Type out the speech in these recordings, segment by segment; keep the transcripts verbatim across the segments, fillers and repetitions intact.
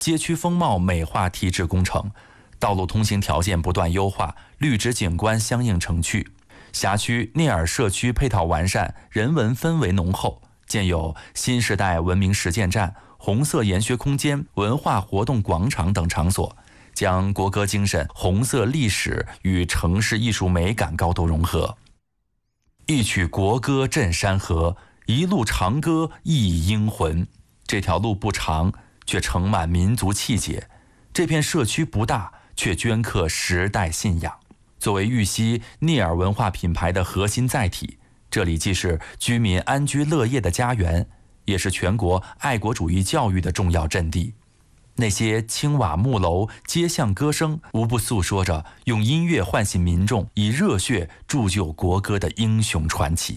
街区风貌美化提质工程，道路通行条件不断优化，绿植景观相应成趣。辖区聂耳社区配套完善，人文氛围浓厚，建有新时代文明实践站、红色研学空间、文化活动广场等场所，将国歌精神、红色历史与城市艺术美感高度融合。一曲国歌震山河，一路长歌忆英魂。这条路不长，却盛满民族气节；这片社区不大，却镌刻时代信仰。作为玉溪聂耳文化品牌的核心载体，这里既是居民安居乐业的家园，也是全国爱国主义教育的重要阵地。那些青瓦木楼、街巷歌声，无不诉说着用音乐唤醒民众、以热血铸就国歌的英雄传奇。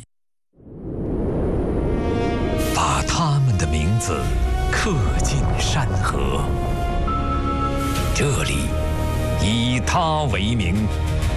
把他们的名字刻进山河，这里以他为名。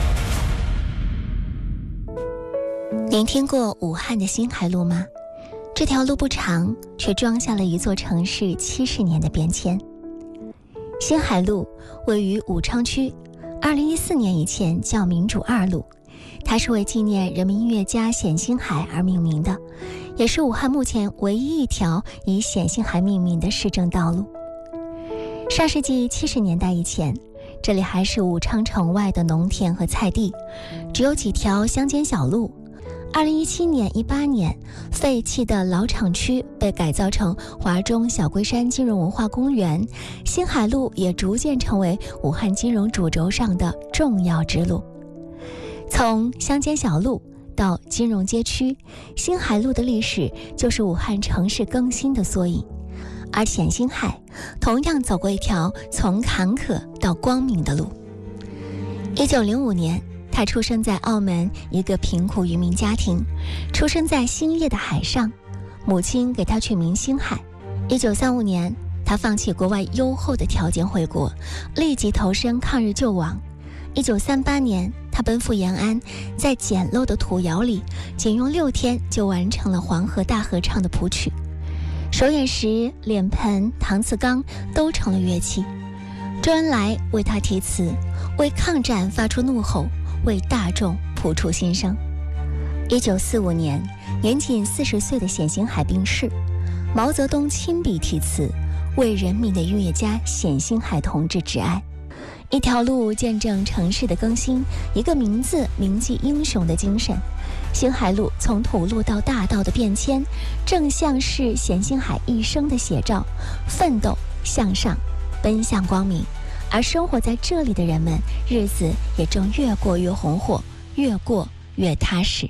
您听过武汉的新海路吗？这条路不长，却装下了一座城市七十年的变迁。新海路位于武昌区，二零一四年以前叫民主二路，它是为纪念人民音乐家冼星海而命名的，也是武汉目前唯一一条以冼星海命名的市政道路。上世纪七十年代以前，这里还是武昌城外的农田和菜地，只有几条乡间小路。二零一七年、一八年，废弃的老厂区被改造成华中小龟山金融文化公园，新海路也逐渐成为武汉金融主轴上的重要支路。从乡间小路到金融街区，新海路的历史就是武汉城市更新的缩影。而冼星海同样走过一条从坎坷到光明的路。一九零五年，他出生在澳门一个贫苦渔民家庭，出生在兴业的海上，母亲给他取名星海。一九三五年，他放弃国外优厚的条件回国，立即投身抗日救亡。一九三八年，他奔赴延安，在简陋的土窑里，仅用六天就完成了《黄河大合唱》的谱曲。手演时，脸盆、搪瓷缸都成了乐器。周恩来为他题词，为抗战发出怒吼，为大众谱出心声。一九四五年，年仅四十岁的冼星海病逝，毛泽东亲笔题词，为人民的音乐家冼星海同志致哀。一条路见证城市的更新，一个名字铭记英雄的精神。新海路从土路到大道的变迁，正像是冼星海一生的写照，奋斗向上，奔向光明。而生活在这里的人们，日子也正越过越红火，越过越踏实。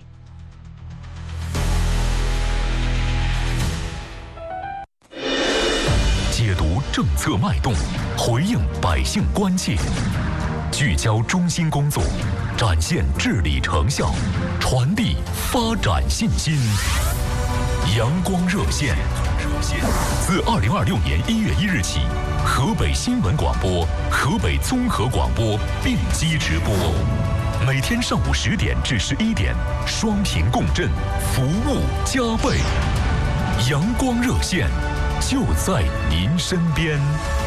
解读政策脉动，回应百姓关切，聚焦中心工作，展现治理成效，传递发展信心。阳光热线，自二零二六年一月一日起，河北新闻广播、河北综合广播并机直播，每天上午十点至十一点，双频共振，服务加倍。阳光热线，就在您身边。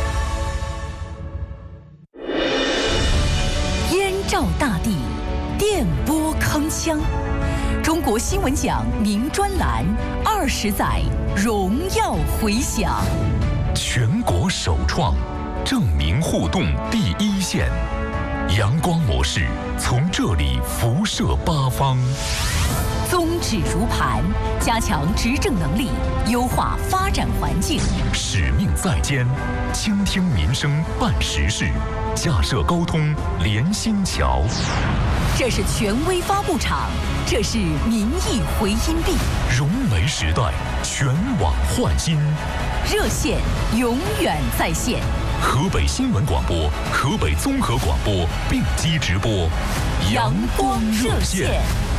燕赵大地，电波铿锵。中国新闻奖名专栏，二十载荣耀回响。 全国首创，证明互动第一线。阳光模式从这里辐射八方。 宗旨如磐，加强执政能力，优化发展环境。 使命在肩，倾听民生办实事，架设沟通连心桥。 这是权威发布场，这是民意回音壁。 融媒时代，全网焕新。 热线永远在线。 河北新闻广播、河北综合广播并机直播， 阳光热线。